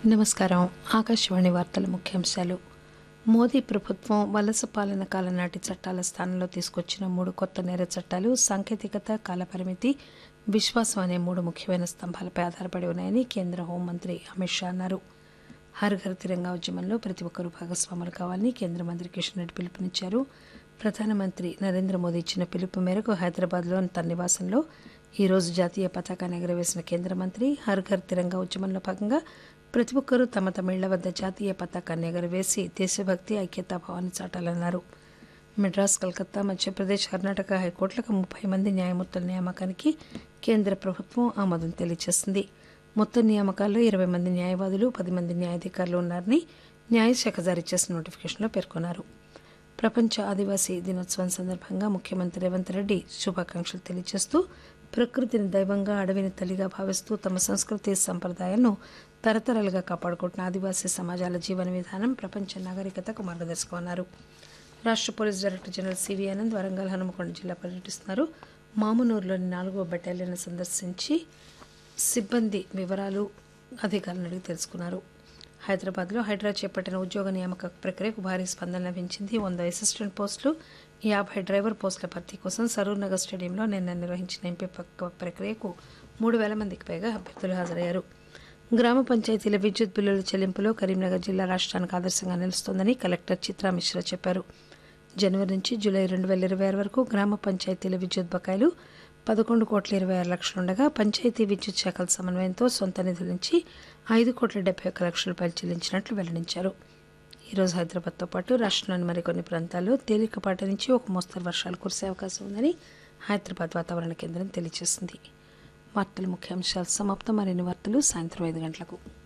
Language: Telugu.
నమస్కారం. ఆకాశవాణి వార్తల ముఖ్యాంశాలు. మోదీ ప్రభుత్వం వలస పాలన కాలం నాటి చట్టాల స్థానంలో తీసుకొచ్చిన 3 కొత్త నేర చట్టాలు సాంకేతికత, కాలపరిమితి, విశ్వాసం అనే 3 ముఖ్యమైన స్తంభాలపై ఆధారపడి ఉన్నాయని కేంద్ర హోంమంత్రి అమిత్ షా అన్నారు. హర్ ఘర్ తిరంగా ఉద్యమంలో ప్రతి ఒక్కరూ భాగస్వాములు కావాలని కేంద్ర మంత్రి కిషన్ రెడ్డి పిలుపునిచ్చారు. ప్రధానమంత్రి నరేంద్ర మోదీ ఇచ్చిన పిలుపు మేరకు హైదరాబాద్లోని తన నివాసంలో ఈ రోజు జాతీయ పతాకాన్ని ఎగురవేసిన కేంద్ర మంత్రి హర్ ఘర్ తిరంగా ఉద్యమంలో భాగంగా ప్రతి ఒక్కరూ తమ తమ ఇళ్ల వద్ద జాతీయ పతాకాన్ని ఎగురవేసి దేశభక్తి, ఐక్యతాభావాన్ని చాటాలన్నారు. మెడ్రాస్, కలకత్తా, మధ్యప్రదేశ్, కర్ణాటక హైకోర్టులకు 30 మంది న్యాయమూర్తుల నియామకానికి కేంద్ర ప్రభుత్వం ఆమోదం తెలియజేసింది. మొత్తం నియామకాల్లో 20 మంది న్యాయవాదులు, 10 మంది న్యాయాధికారులు ఉన్నారని న్యాయశాఖ జారీ చేసిన నోటిఫికేషన్లో పేర్కొన్నారు. ప్రపంచ ఆదివాసీ దినోత్సవం సందర్భంగా ముఖ్యమంత్రి రేవంత్ రెడ్డి శుభాకాంక్షలు తెలియజేస్తూ ప్రకృతిని దైవంగా, అడవిని తల్లిగా భావిస్తూ తమ సంస్కృతి సంప్రదాయాలను తరతరాలుగా కాపాడుకుంటున్న ఆదివాసీ సమాజాల జీవన విధానం ప్రపంచ నాగరికతకు మార్గదర్శకమన్నారు. రాష్ట్ర police director general CV Anand Warangal, Hanumakonda జిల్లా పర్యటిస్తున్నారు. మామునూరులోని 4వ బెటాలియన్ సందర్శించి సిబ్బంది వివరాలు అధికారులను అడిగి తెలుసుకున్నారు. హైదరాబాద్లో హైడ్రా చేపట్టిన ఉద్యోగ నియామక ప్రక్రియకు భారీ స్పందన లభించింది. 100 అసిస్టెంట్ పోస్టులు, 50 డ్రైవర్ పోస్టుల భర్తీ కోసం సరూర్ నగర్ స్టేడియంలో నిన్న నిర్వహించిన ఎంపిక ప్రక్రియకు 3,000 మందికి పైగా అభ్యర్థులు హాజరయ్యారు. గ్రామ పంచాయతీల విద్యుత్ బిల్లుల చెల్లింపులో కరీంనగర్ జిల్లా రాష్ట్రానికి ఆదర్శంగా నిలుస్తోందని కలెక్టర్ చిత్రా మిశ్రా చెప్పారు. జనవరి నుంచి జూలై 2026 వరకు గ్రామ పంచాయతీల విద్యుత్ బకాయిలు 11,26,00,000 ఉండగా పంచాయతీ విద్యుత్ శాఖల సమన్వయంతో సొంత నిధుల నుంచి 5,71,00,000 రూపాయలు చెల్లించినట్లు వెల్లడించారు. ఈరోజు హైదరాబాద్తో పాటు రాష్ట్రంలోని మరికొన్ని ప్రాంతాల్లో తేలికపాటి నుంచి ఒక మోస్తరు వర్షాలు కురిసే అవకాశం ఉందని హైదరాబాద్ వాతావరణ కేంద్రం తెలియజేసింది. వార్తల ముఖ్యాంశాలు సమాప్తం. మరిన్ని వార్తలు సాయంత్రం 5 గంటలకు.